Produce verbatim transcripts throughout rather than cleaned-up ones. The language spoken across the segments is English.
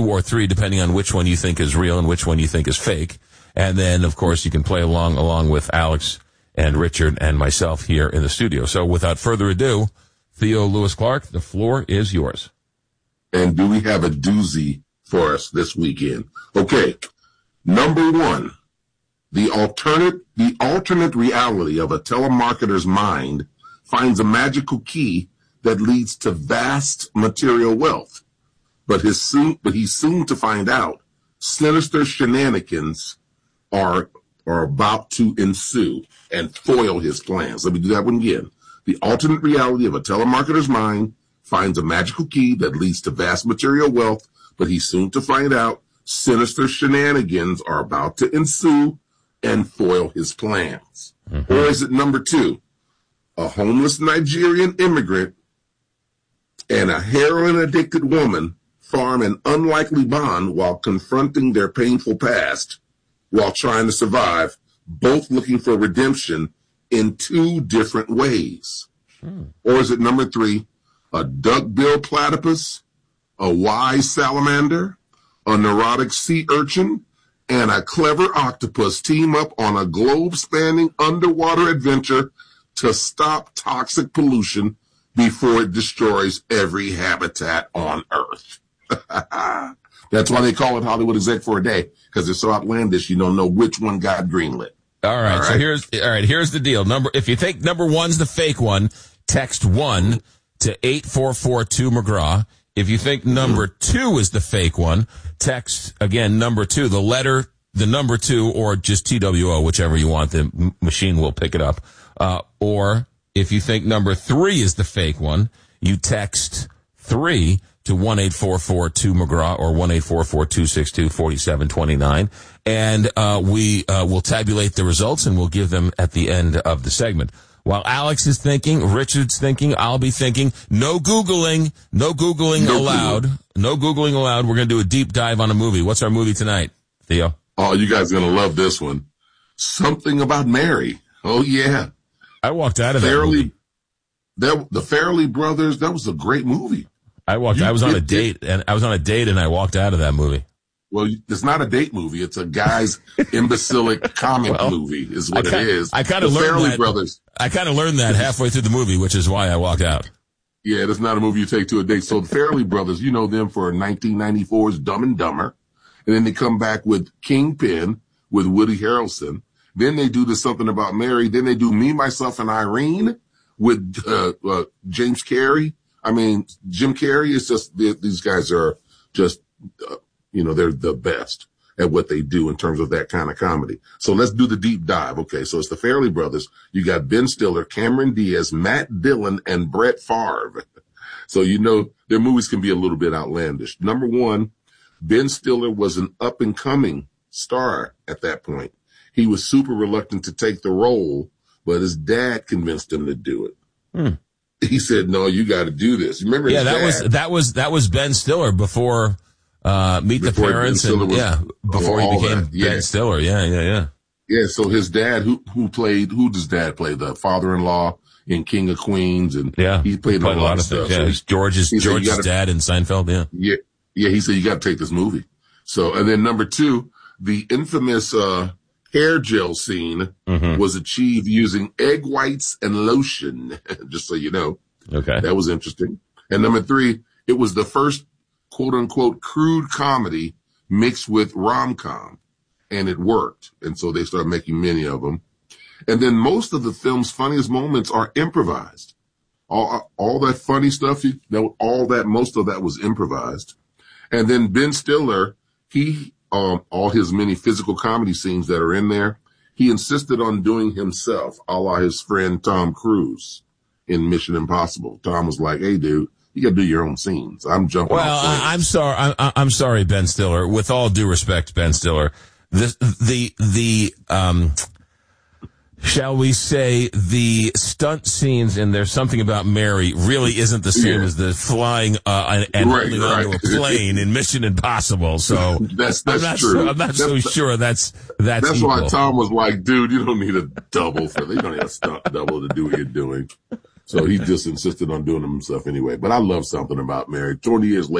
or three, depending on which one you think is real and which one you think is fake. And then, of course, you can play along along with Alex and Richard and myself here in the studio. So without further ado, Theo Lewis Clark, the floor is yours. And do we have a doozy for us this weekend? Okay, number one, the alternate, the alternate reality of a telemarketer's mind finds a magical key that leads to vast material wealth. But his soon, but he's soon to find out sinister shenanigans are are about to ensue and foil his plans. Let me do that one again. The alternate reality of a telemarketer's mind finds a magical key that leads to vast material wealth, but he's soon to find out sinister shenanigans are about to ensue and foil his plans. Mm-hmm. Or is it number two? A homeless Nigerian immigrant and a heroin-addicted woman form an unlikely bond while confronting their painful past while trying to survive, both looking for redemption in two different ways. Hmm. Or is it number three, a duck-billed platypus, a wise salamander, a neurotic sea urchin, and a clever octopus team up on a globe-spanning underwater adventure to stop toxic pollution before it destroys every habitat on Earth. That's why they call it Hollywood Exec for a Day, because it's so outlandish you don't know which one got greenlit. All right, all right, so here's all right. Here's the deal. Number, if you think number one's the fake one, text one to eight four four two McGraw. If you think number two is the fake one, text again number two, the letter, the number two, or just T W O, whichever you want. The m- machine will pick it up. Uh, or if you think number three is the fake one, you text three to one eight four four two McGraw or one eight four four two six two four seven two nine. And, uh, we, uh, will tabulate the results and we'll give them at the end of the segment. While Alex is thinking, Richard's thinking, I'll be thinking, no Googling, no Googling no allowed, Googling. no Googling allowed. We're going to do a deep dive on a movie. What's our movie tonight, Theo? Oh, you guys are going to love this one. Something About Mary. Oh, yeah. I walked out of Fairly, that movie. That, the Farrelly brothers, that was a great movie. I walked, you I was on a date it. and I was on a date and I walked out of that movie. Well, it's not a date movie. It's a guy's imbecilic comic well, movie is what kinda, it is. I kind of learned Farrelly that. Brothers. I kind of learned that halfway through the movie, which is why I walked out. Yeah, that's not a movie you take to a date. So the Farrelly brothers, you know them for nineteen ninety-four's Dumb and Dumber. And then they come back with Kingpin with Woody Harrelson. Then they do this Something About Mary. Then they do Me, Myself, and Irene with uh, uh, James Carrey. I mean, Jim Carrey is just, these guys are just, uh, you know, they're the best at what they do in terms of that kind of comedy. So let's do the deep dive. Okay, so it's the Farrelly brothers. You got Ben Stiller, Cameron Diaz, Matt Dillon, and Brett Favre. So you know their movies can be a little bit outlandish. Number one, Ben Stiller was an up-and-coming star at that point. He was super reluctant to take the role, but his dad convinced him to do it. Hmm. He said, "No, you got to do this." Remember? Yeah, that dad? was that was that was Ben Stiller before uh Meet before the Parents, and was, yeah, before he became yeah. Ben Stiller. Yeah, yeah, yeah. Yeah. So his dad, who who played, who does dad play? The father-in-law in King of Queens, and yeah, he played, he played a, lot a lot of stuff. Things, yeah, so he's George's he George's gotta, dad in Seinfeld. Yeah, yeah, yeah. He said you got to take this movie. So, and then number two, the infamous uh hair gel scene mm-hmm. was achieved using egg whites and lotion, just so you know. Okay. That was interesting. And number three, it was the first quote unquote crude comedy mixed with rom-com, and it worked. And so they started making many of them. And then most of the film's funniest moments are improvised. All, all that funny stuff, all that, most of that was improvised. And then Ben Stiller, he, Um, all his many physical comedy scenes that are in there, he insisted on doing himself, a la his friend Tom Cruise in Mission Impossible. Tom was like, "Hey, dude, you got to do your own scenes. I'm jumping." Well, off I, I'm sorry. I, I'm sorry, Ben Stiller. With all due respect, Ben Stiller, the the the um. Shall we say the stunt scenes in There's Something About Mary really isn't the same yeah. as the flying uh, and right, holding right. onto a plane in Mission Impossible. So that's that's I'm not true. So, I'm not that's, so sure that's that's. That's equal. why Tom was like, "Dude, you don't need a double for that. You don't need a stunt double to do what you're doing." So he just insisted on doing it himself anyway. But I love Something About Mary. Twenty years later,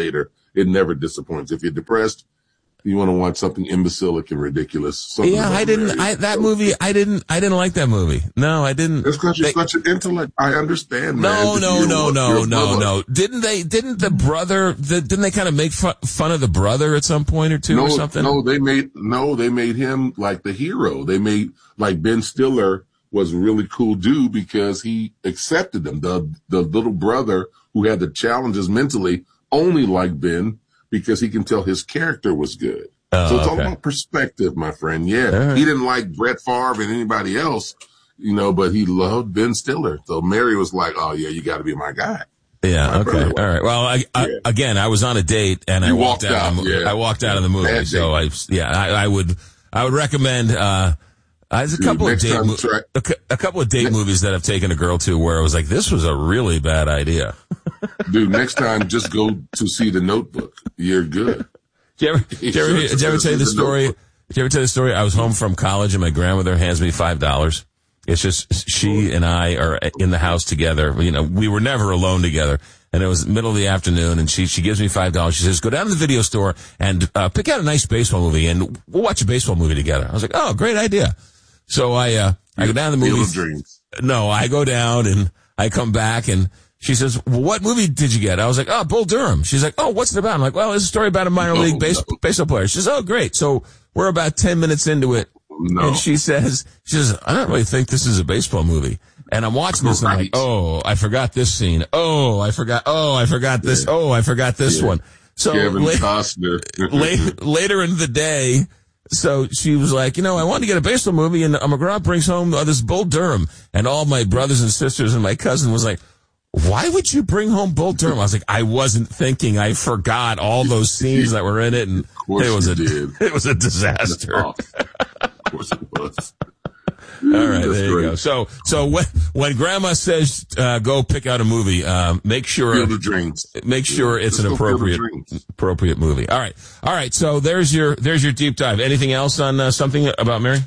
it never disappoints. If you're depressed, you want to watch something imbecilic and ridiculous. Something Yeah, I didn't. Mary. I, that movie, I didn't. I didn't like that movie. No, I didn't. It's because you're they, such an intellect. I understand. No, man. no, You're, no, no, you're no, no. Didn't they? Didn't the brother? The, didn't they kind of make fun, fun of the brother at some point or two no, or something? No, they made no. They made him like the hero. They made like Ben Stiller was a really cool dude because he accepted them. The the little brother who had the challenges mentally only liked Ben because he can tell his character was good. Oh, so it's okay. all about perspective, my friend. Yeah. Right. He didn't like Brett Favre and anybody else, you know, but he loved Ben Stiller. So Mary was like, oh, yeah, you got to be my guy. Yeah. My Okay. brother. All right. Well, I, I, Yeah. again, I was on a date and I You walked, walked out. out, Of the, mo- yeah. I walked out of the movie. Bad So I, yeah, I, I would, I would recommend, uh, uh, there's a Dude, couple of next date, time mo- try- a, cou- a couple of date movies that I've taken a girl to where I was like, this was a really bad idea. Dude, next time just go to see The Notebook. You're good. Did you ever, did you ever, did you ever tell you the story? Did you ever tell you the story? I was home from college and my grandmother hands me five dollars. It's just she and I are in the house together. You know, we were never alone together. And it was the middle of the afternoon and she, she gives me five dollars. She says, go down to the video store and, uh, pick out a nice baseball movie and we'll watch a baseball movie together. I was like, oh, great idea. So I, uh, I go down to the Field movie. of Dreams. No, I go down and I come back and she says, well, what movie did you get? I was like, oh, Bull Durham. She's like, oh, what's it about? I'm like, well, it's a story about a minor No, league base- no. baseball player. She says, oh, great. So we're about ten minutes into it. No. And she says, she says, I don't really think this is a baseball movie. And I'm watching this and I'm like, Right. oh, I forgot this scene. Oh, I forgot. Oh, I forgot this. Yeah. Oh, I forgot this Yeah. one. So Kevin la- Costner. la- later in the day, so she was like, you know, I wanted to get a baseball movie and uh, McGraw brings home uh, this Bull Durham. And all my brothers and sisters and my cousin was like, why would you bring home Bull Durham? I was like, I wasn't thinking. I forgot all those scenes that were in it. And course it was you a, did. it was a disaster. Oh, of course it was. All right, That's there you great. go. So, so when, when grandma says, uh, go pick out a movie, um, make sure, Field of Dreams. make sure Yeah, it's just an go Field of appropriate, Dreams. appropriate movie. All right. All right. So there's your, there's your deep dive. Anything else on uh, something about Mary?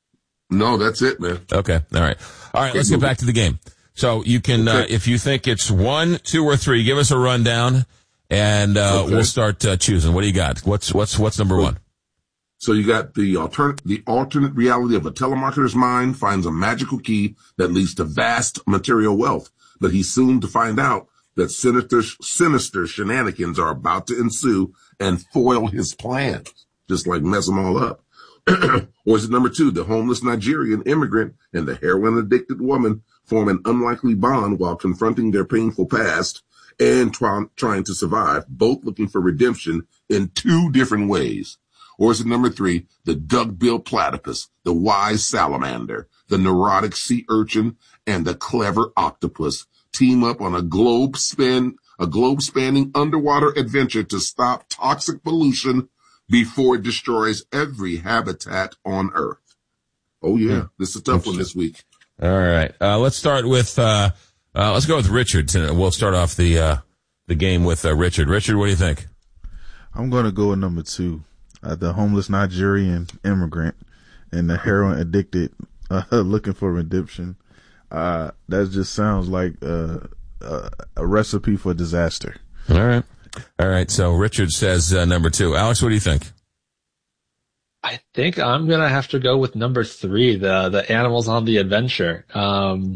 No, that's it, man. Okay. All right. All right. Let's get back to the game. So you can, uh, Okay. if you think it's one, two, or three, give us a rundown and, uh, Okay. we'll start uh, choosing. What do you got? What's, what's, what's number one? So you got the alternate, the alternate reality of a telemarketer's mind finds a magical key that leads to vast material wealth, but he's soon to find out that sinister, sinister shenanigans are about to ensue and foil his plans, just like mess them all up. Or is it number two, the homeless Nigerian immigrant and the heroin addicted woman form an unlikely bond while confronting their painful past and try, trying to survive, both looking for redemption in two different ways? Or is it number three, the duck-billed platypus, the wise salamander, the neurotic sea urchin, and the clever octopus team up on a globe span, a globe-spanning underwater adventure to stop toxic pollution before it destroys every habitat on Earth? Oh yeah, this is a tough one this week. All right. Uh, let's start with, uh, uh, let's go with Richard. tonight. We'll start off the, uh, the game with uh, Richard. Richard, what do you think? I'm going to go with number two. Uh, the homeless Nigerian immigrant and the heroin addicted uh, looking for redemption. Uh, that just sounds like uh, uh, a recipe for disaster. All right. All right. So Richard says uh, number two. Alex, what do you think? I think I'm gonna have to go with number three, the the animals on the adventure. Um,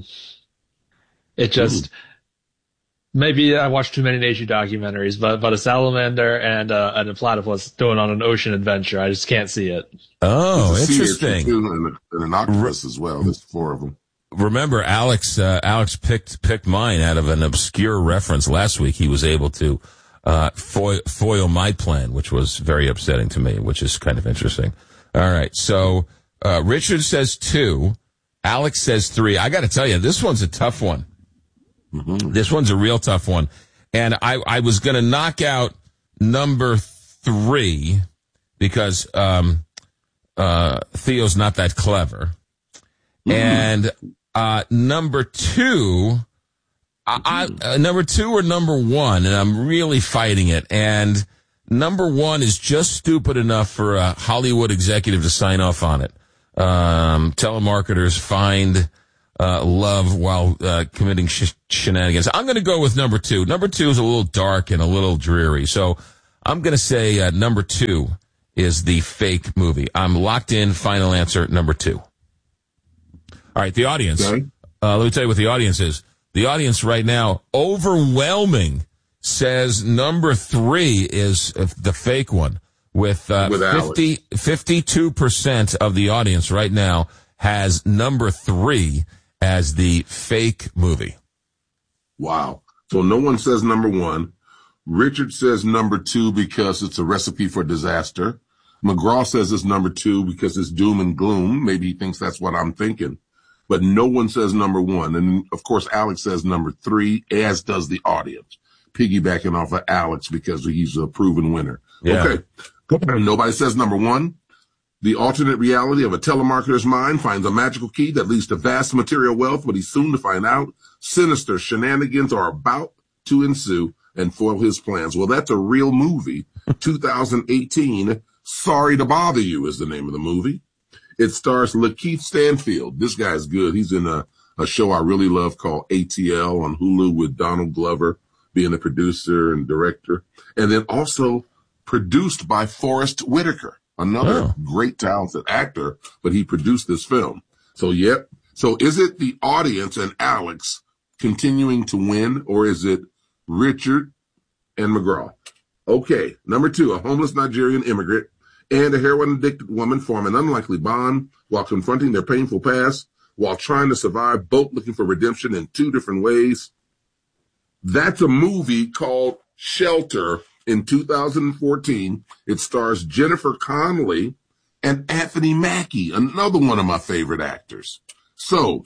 it just maybe I watched too many nature documentaries, but but a salamander and uh, and a platypus going on an ocean adventure, I just can't see it. Oh, There's a sea urchin, interesting. too, and, a- and an octopus as well. There's four of them. Remember, Alex, uh, Alex picked, picked mine out of an obscure reference last week. He was able to, uh, foil, foil my plan, which was very upsetting to me, which is kind of interesting. All right. So, uh, Richard says two. Alex says three. I got to tell you, this one's a tough one. Mm-hmm. This one's a real tough one. And I, I was going to knock out number three because, um, uh, Theo's not that clever. Mm-hmm. And, uh, number two, I, I, uh, number two or number one, and I'm really fighting it. And number one is just stupid enough for a Hollywood executive to sign off on it. Um, telemarketers find, uh, love while, uh, committing sh- shenanigans. I'm going to go with number two. Number two is a little dark and a little dreary. So I'm going to say uh, number two is the fake movie. I'm locked in. Final answer, number two. All right, the audience. Okay. Uh, let me tell you what the audience is. The audience right now, overwhelming, says number three is the fake one. With, uh, With fifty, fifty-two percent of the audience right now has number three as the fake movie. Wow. So no one says number one. Richard says number two because it's a recipe for disaster. McGraw says it's number two because it's doom and gloom. Maybe he thinks that's what I'm thinking. But no one says number one. And, of course, Alex says number three, as does the audience, piggybacking off of Alex because he's a proven winner. Yeah. Okay. Nobody says number one. The alternate reality of a telemarketer's mind finds a magical key that leads to vast material wealth, but he's soon to find out sinister shenanigans are about to ensue and foil his plans. Well, that's a real movie. two thousand eighteen, Sorry to Bother You is the name of the movie. It stars Lakeith Stanfield. This guy's good. He's in a, a show I really love called A T L on Hulu with Donald Glover being the producer and director. And then also produced by Forrest Whitaker, another oh. great talented actor, but he produced this film. So, yep. So is it the audience and Alex continuing to win, or is it Richard and McGraw? Okay. Number two, a homeless Nigerian immigrant and a heroin-addicted woman form an unlikely bond while confronting their painful past, while trying to survive, both looking for redemption in two different ways. That's a movie called Shelter in two thousand fourteen. It stars Jennifer Connelly and Anthony Mackie, another one of my favorite actors. So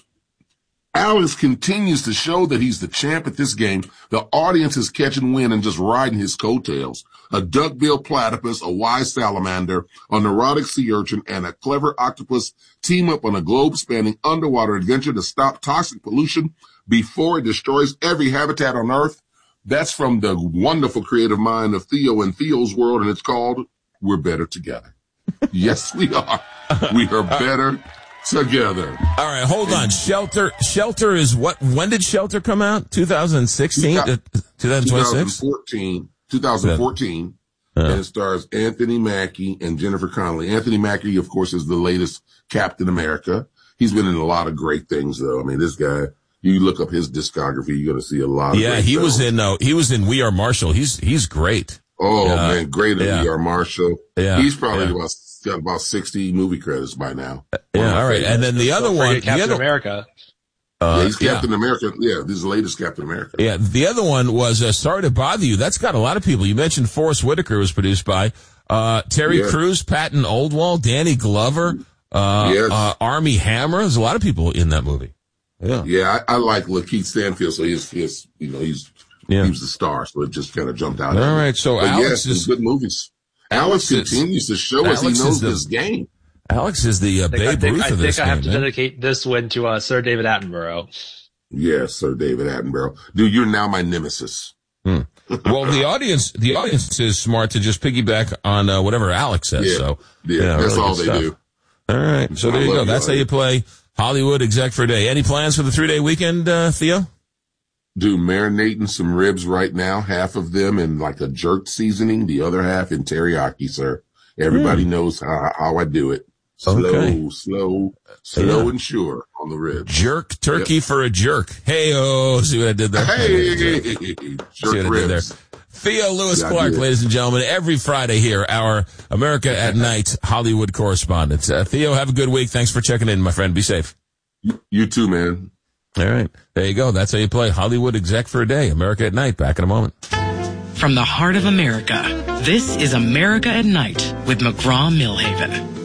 Alex continues to show that he's the champ at this game. The audience is catching wind and just riding his coattails. A duck-billed platypus, a wise salamander, a neurotic sea urchin, and a clever octopus team up on a globe-spanning underwater adventure to stop toxic pollution before it destroys every habitat on Earth. That's from the wonderful creative mind of Theo and Theo's World, and it's called We're Better Together. Yes, we are. We are better together. All right, hold on. Shelter, Shelter is what? When did Shelter come out? twenty sixteen? Uh, twenty twenty-six? twenty fourteen. twenty fourteen. Uh, and it stars Anthony Mackie and Jennifer Connelly. Anthony Mackie, of course, is the latest Captain America. He's been in a lot of great things, though. I mean, this guy, you look up his discography, you're going to see a lot of yeah, great he films. was in, uh, he was in We Are Marshall. He's, he's great. Oh, uh, man, great in yeah. We Are Marshall. Yeah. He's probably yeah. about, got about sixty movie credits by now. Yeah, all right. And then the other one, Captain the other, America. Uh, yeah, he's yeah. Captain America. Yeah, this is the latest Captain America. Yeah, the other one was uh, Sorry to Bother You. That's got a lot of people. You mentioned Forrest Whitaker was produced by uh, Terry Yeah. Crews, Patton Oswalt, Danny Glover, uh, Yes. uh, Armie Hammer. There's a lot of people in that movie. Yeah, Yeah, I, I like Lakeith Stanfield, so he's, he's, you know, he's, yeah. he was the star, so it just kind of jumped out. All at me. right, so But Alex yes, is good movies. Alex, Alex is- continues to show us he Alex is knows the- this game. Alex is the uh, I think, I Babe think, Ruth I, of this think I have game, to man. dedicate this win to uh, Sir David Attenborough. Yes, Sir David Attenborough. Dude, you're now my nemesis. Hmm. Well, the audience, the audience is smart to just piggyback on uh, whatever Alex says. Yeah, So yeah, yeah, that's really all good they stuff. do. All right, so I there you love go. you, That's how you play Hollywood Exec for a Day. Any plans for the three-day weekend, uh, Theo? Dude, marinating some ribs right now, half of them in like a jerk seasoning, the other half in teriyaki, sir. Everybody Hmm. knows how, how I do it. Slow, Okay. slow, slow Yeah. and sure on the ribs. Jerk turkey for a jerk. Hey, oh, see what I did there? Hey, See jerk what I did ribs. there? Theo Lewis Yeah, I Clark, did. ladies and gentlemen, every Friday here, our America at Night Hollywood correspondent. Uh, Theo, have a good week. Thanks for checking in, my friend. Be safe. You, you too, man. All right. There you go. That's how you play Hollywood Exec for a Day. America at Night. Back in a moment. From the heart of America, this is America at Night with McGraw-Milhaven.